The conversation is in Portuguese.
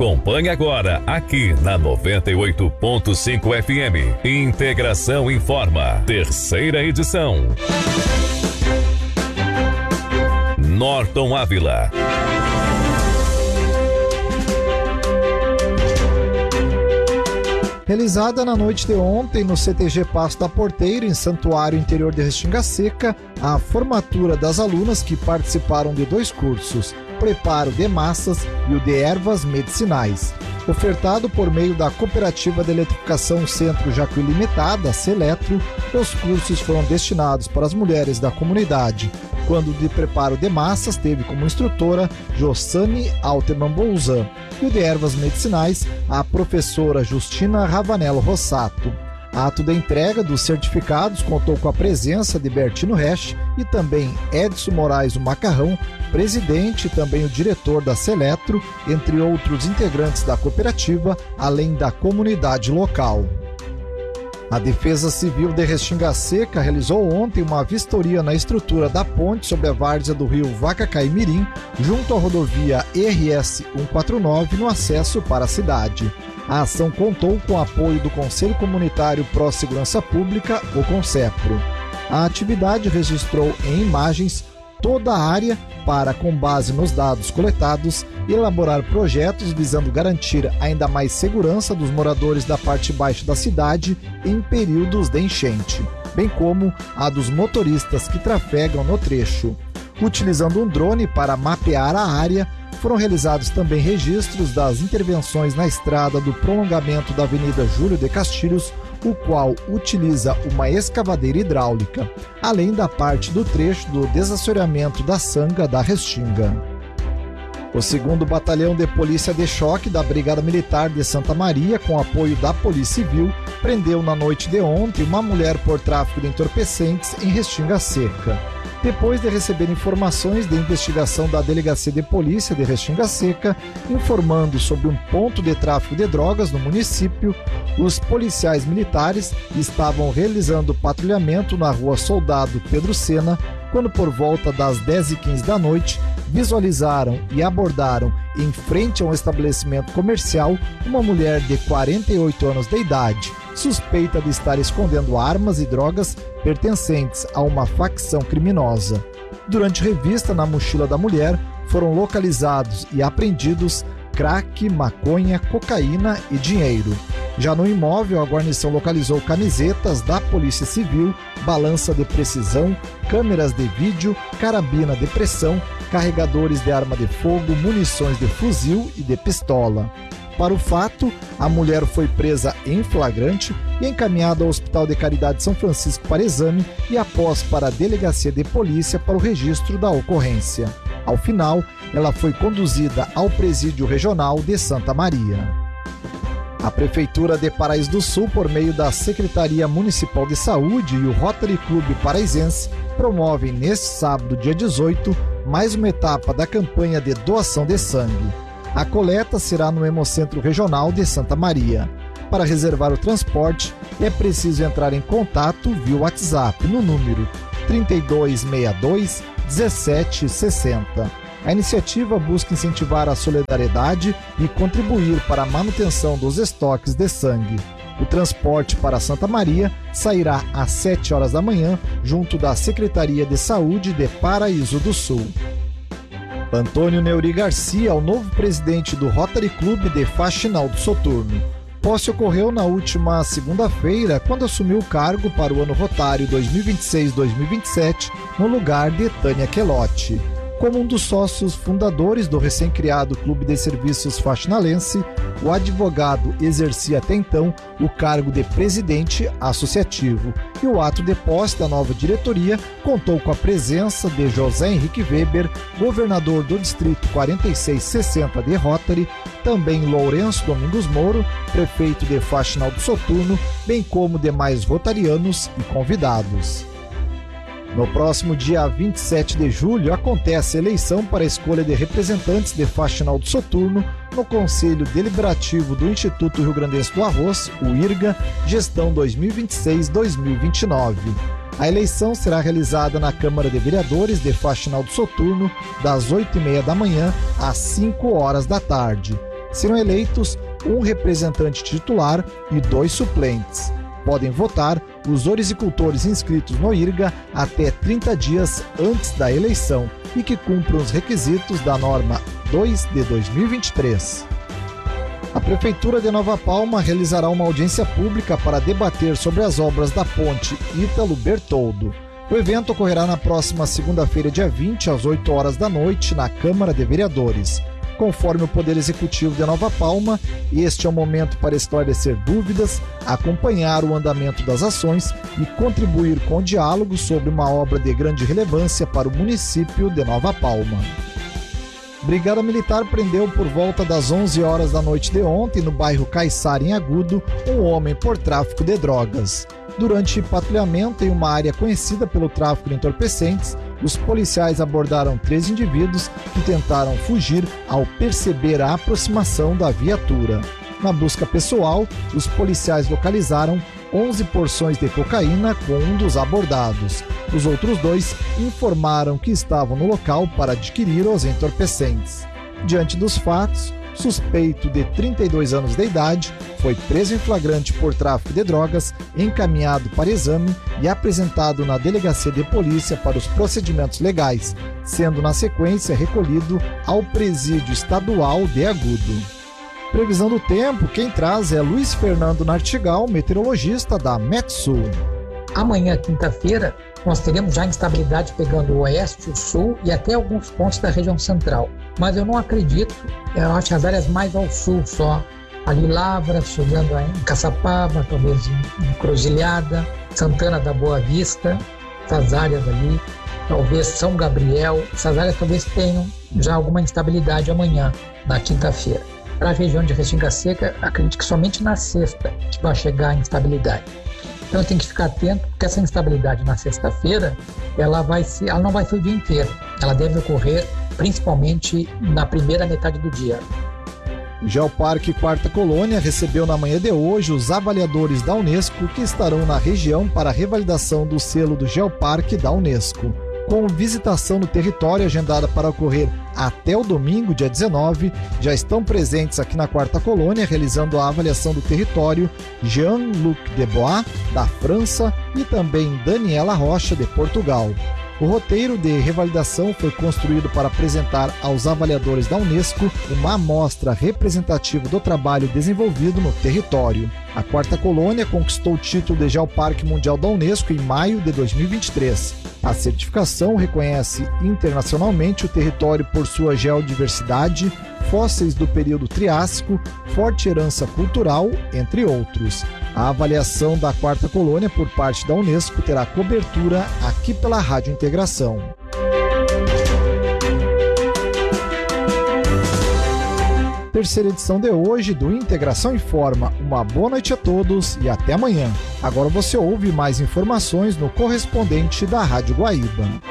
Acompanhe agora aqui na 98.5 FM. Integração Informa, terceira edição. Norton Ávila. Realizada na noite de ontem no CTG Passo da Porteira, em Santuário Interior de Restinga Seca, a formatura das alunas que participaram de 2 cursos, Preparo de Massas e o de Ervas Medicinais, ofertado por meio da Cooperativa de Eletrificação Centro Jacuí Limitada, Celetro. Os cursos foram destinados para as mulheres da comunidade, quando o de Preparo de Massas teve como instrutora Jossane Alterman Bolzan e o de Ervas Medicinais a professora Justina Ravanello Rossato. Ato da entrega dos certificados contou com a presença de Bertino Resch e também Edson Moraes do Macarrão, presidente e também o diretor da Celetro, entre outros integrantes da cooperativa, além da comunidade local. A Defesa Civil de Restinga Seca realizou ontem uma vistoria na estrutura da ponte sobre a várzea do rio Vacacaimirim, junto à rodovia RS 149, no acesso para a cidade. A ação contou com o apoio do Conselho Comunitário Pró Segurança Pública, o CONSEPRO. A atividade registrou em imagens toda a área para, com base nos dados coletados, elaborar projetos visando garantir ainda mais segurança dos moradores da parte baixa da cidade em períodos de enchente, bem como a dos motoristas que trafegam no trecho. Utilizando um drone para mapear a área, foram realizados também registros das intervenções na estrada do prolongamento da Avenida Júlio de Castilhos, o qual utiliza uma escavadeira hidráulica, além da parte do trecho do desassoreamento da Sanga da Restinga. O 2º Batalhão de Polícia de Choque da Brigada Militar de Santa Maria, com apoio da Polícia Civil, prendeu na noite de ontem uma mulher por tráfico de entorpecentes em Restinga Seca. Depois de receber informações de investigação da Delegacia de Polícia de Restinga Seca, informando sobre um ponto de tráfico de drogas no município, os policiais militares estavam realizando patrulhamento na rua Soldado Pedro Sena, quando por volta das 10h15 da noite, visualizaram e abordaram em frente a um estabelecimento comercial uma mulher de 48 anos de idade, suspeita de estar escondendo armas e drogas pertencentes a uma facção criminosa. Durante revista na mochila da mulher, foram localizados e apreendidos crack, maconha, cocaína e dinheiro. Já no imóvel, a guarnição localizou camisetas da Polícia Civil, balança de precisão, câmeras de vídeo, carabina de pressão, carregadores de arma de fogo, munições de fuzil e de pistola. Para o fato, a mulher foi presa em flagrante e encaminhada ao Hospital de Caridade São Francisco para exame e após para a Delegacia de Polícia para o registro da ocorrência. Ao final, ela foi conduzida ao Presídio Regional de Santa Maria. A Prefeitura de Paraíso do Sul, por meio da Secretaria Municipal de Saúde e o Rotary Club Paraizense, promovem neste sábado, dia 18, mais uma etapa da campanha de doação de sangue. A coleta será no Hemocentro Regional de Santa Maria. Para reservar o transporte, é preciso entrar em contato via WhatsApp no número 3262 1760. A iniciativa busca incentivar a solidariedade e contribuir para a manutenção dos estoques de sangue. O transporte para Santa Maria sairá às 7 horas da manhã, junto da Secretaria de Saúde de Paraíso do Sul. Antônio Neuri Garcia é o novo presidente do Rotary Club de Faxinal do Soturno. Posse ocorreu na última segunda-feira, quando assumiu o cargo para o ano rotário 2026-2027, no lugar de Tânia Quelotti. Como um dos sócios fundadores do recém-criado Clube de Serviços Faxinalense, o advogado exercia até então o cargo de presidente associativo, e o ato de posse da nova diretoria contou com a presença de José Henrique Weber, governador do Distrito 4660 de Rotary, também Lourenço Domingos Moro, prefeito de Faxinal do Soturno, bem como demais rotarianos e convidados. No próximo dia 27 de julho, acontece a eleição para a escolha de representantes de Faxinal do Soturno no Conselho Deliberativo do Instituto Rio Grandense do Arroz, o IRGA, gestão 2026-2029. A eleição será realizada na Câmara de Vereadores de Faxinal do Soturno, das 8h30 da manhã às 5 horas da tarde. Serão eleitos um representante titular e 2 suplentes. Podem votar os orizicultores inscritos no IRGA até 30 dias antes da eleição e que cumpram os requisitos da norma 2 de 2023. A Prefeitura de Nova Palma realizará uma audiência pública para debater sobre as obras da ponte Ítalo Bertoldo. O evento ocorrerá na próxima segunda-feira, dia 20, às 8 horas da noite, na Câmara de Vereadores. Conforme o Poder Executivo de Nova Palma, este é o momento para esclarecer dúvidas, acompanhar o andamento das ações e contribuir com o diálogo sobre uma obra de grande relevância para o município de Nova Palma. Brigada Militar prendeu por volta das 11 horas da noite de ontem, no bairro Caiçara, em Agudo, um homem por tráfico de drogas. Durante patrulhamento em uma área conhecida pelo tráfico de entorpecentes, os policiais abordaram 3 indivíduos que tentaram fugir ao perceber a aproximação da viatura. Na busca pessoal, os policiais localizaram 11 porções de cocaína com um dos abordados. Os outros 2 informaram que estavam no local para adquirir os entorpecentes. Diante dos fatos, suspeito de 32 anos de idade foi preso em flagrante por tráfico de drogas, encaminhado para exame e apresentado na delegacia de polícia para os procedimentos legais, sendo na sequência recolhido ao presídio estadual de Agudo. Previsão do tempo, quem traz é Luiz Fernando Nartigal, meteorologista da Metsul. Amanhã, quinta-feira, nós teremos já instabilidade pegando o oeste, o sul e até alguns pontos da região central. Mas eu não acredito, eu acho as áreas mais ao sul só. Ali Lavra, chegando em Caçapava, talvez em Cruzilhada, Santana da Boa Vista, essas áreas ali, talvez São Gabriel, essas áreas talvez tenham já alguma instabilidade amanhã, na quinta-feira. Para a região de Restinga Seca, acredito que somente na sexta que vai chegar a instabilidade. Então tem que ficar atento, porque essa instabilidade na sexta-feira, ela não vai ser o dia inteiro. Ela deve ocorrer principalmente na primeira metade do dia. O Geoparque Quarta Colônia recebeu na manhã de hoje os avaliadores da Unesco que estarão na região para a revalidação do selo do Geoparque da Unesco. Com visitação no território agendada para ocorrer até o domingo, dia 19, já estão presentes aqui na Quarta Colônia, realizando a avaliação do território, Jean-Luc Debois, da França, e também Daniela Rocha, de Portugal. O roteiro de revalidação foi construído para apresentar aos avaliadores da Unesco uma amostra representativa do trabalho desenvolvido no território. A Quarta Colônia conquistou o título de Geoparque Mundial da Unesco em maio de 2023. A certificação reconhece internacionalmente o território por sua geodiversidade, fósseis do período Triássico, forte herança cultural, entre outros. A avaliação da Quarta Colônia por parte da Unesco terá cobertura aqui pela Rádio Integração. Terceira edição de hoje do Integração Informa. Uma boa noite a todos e até amanhã. Agora você ouve mais informações no correspondente da Rádio Guaíba.